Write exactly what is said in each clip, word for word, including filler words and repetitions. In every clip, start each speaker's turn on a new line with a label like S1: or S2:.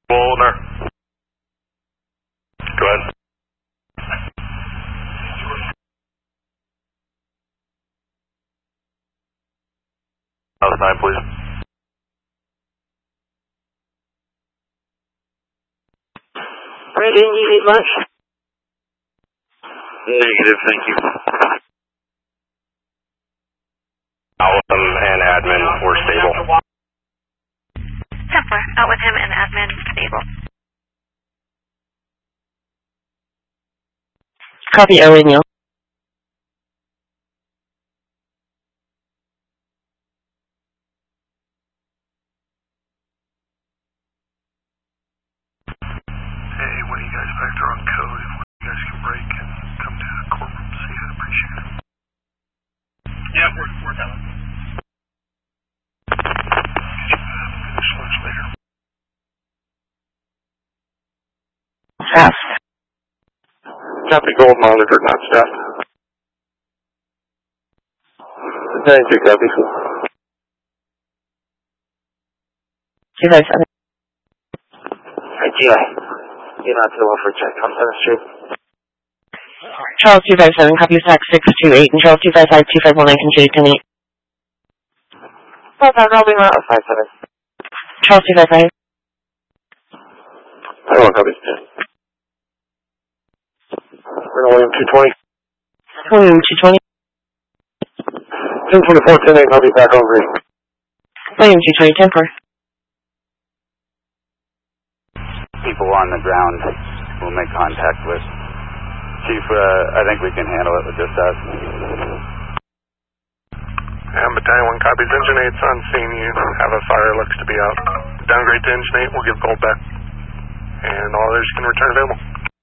S1: Owner. Go ahead. Outside, please.
S2: Brandon, you need lunch?
S1: Negative, thank you. Alvin and admin were stable.
S3: Templar, out with him and admin stable.
S2: Copy, Ellie Neal.
S4: Hey, when you guys factor on code, if you guys can break and come to the courtroom, see, I'd appreciate it.
S1: Yeah, we're, we're done.
S4: Finish lunch later.
S2: Fast.
S1: Copy, gold monitor, not staff. Thank you, copy.
S2: two five seven.
S5: Hey, G I. You're not too well for a check on Center Street.
S2: Charles two five seven, copy stack six two eight, and Charles two five five, two five one nine, continue ten eight.
S5: five five, I'll be around five seven.
S2: Charles two five five.
S1: I don't copy. We're William two twenty.
S2: William two twenty.
S1: ten twenty-four, ten eight, copy back on green.
S2: William two twenty, ten four.
S6: People on the ground will make contact with. Chief, uh, I think we can handle it with just us.
S4: And Battalion one copies. Engine eight's on scene. You have a fire, looks to be out. Downgrade to Engine eight, we'll give gold back. And all others can return available.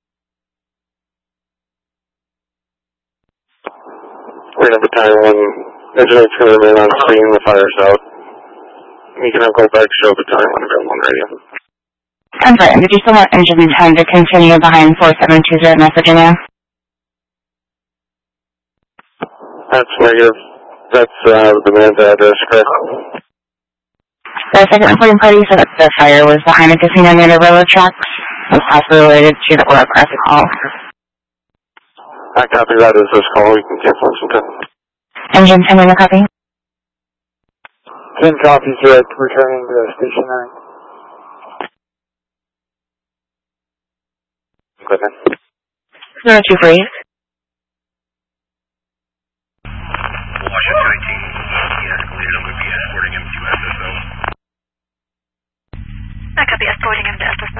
S1: We're in Battalion one. Engine eight's going to remain on scene. The fire's out. You can have gold back, show Battalion one available on radio.
S7: Confirm. Did you still want engine ten to continue behind four seven two zero North Virginia?
S1: That's negative. That's uh, the demand address, correct?
S7: The second reporting party said that the fire was behind a casino near the railroad tracks. It was possibly related to the Aurora Classic Hall.
S1: I copy that as this call. We can cancel some time.
S7: Engine ten in the copy?
S5: ten copies, you're returning to Station nine.
S1: Equipment.
S2: zero two four eight.
S4: Washington nineteen, de-escalated. I'm going to be escorting him to S S O.
S3: I could be escorting him to S S O.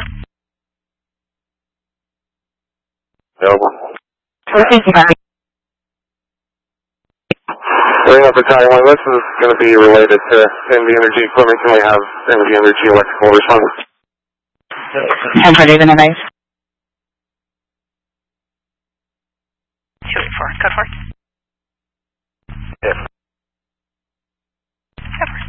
S1: Available.
S7: Thank you, Bobby.
S1: Bring up Battalion one. This is going to be related to Envy Energy equipment. Can we have Envy Energy electrical response?
S7: ten for David and Ice.
S3: two eight four, code four.
S6: If.
S3: Code four.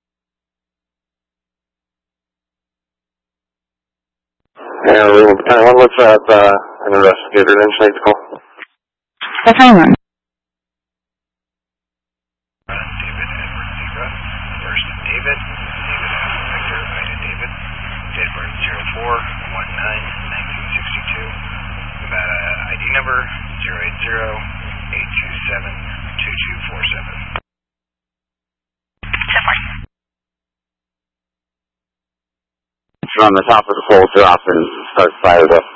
S1: And we're in Battalion one. Let's have uh, an investigator and engine eight call.
S7: Battalion one.
S4: David, Edward, Zebra. First, David. David, Victor, Ida, David. Date of birth zero four one nine nineteen sixty-two. Uh, I D number zero eight zero eight two seven two two four seven.
S6: From the top of the pole drop and start fired up.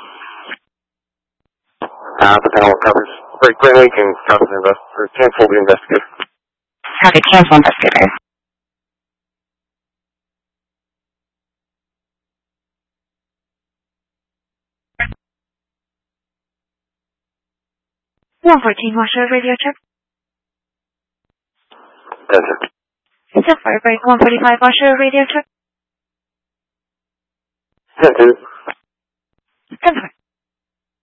S1: Uh, Battalion one covers. Break Green Lake and copy the invest or cancel the investigator.
S7: Copy, cancel investigator.
S3: one fourteen, washer radio check.
S1: Yes, sir.
S3: It's a firebreak. one forty-five, washer radio check.
S1: ten two.
S3: ten four.